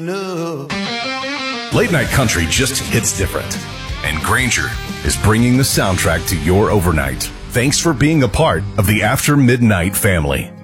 No. Late night country just hits different. And Granger is bringing the soundtrack to your overnight. Thanks for being a part of the After Midnight family.